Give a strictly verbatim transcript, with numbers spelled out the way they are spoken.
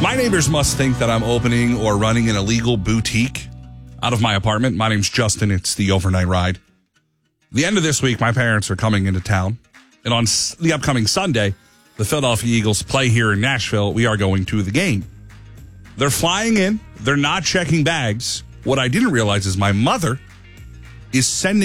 My neighbors must think that I'm opening or running an illegal boutique out of my apartment. My name's Justin. It's the Overnight Ride. The end of this week, my parents are coming into town. And on the upcoming Sunday, the Philadelphia Eagles play here in Nashville. We are going to the game. They're flying in. They're not checking bags. What I didn't realize is my mother is sending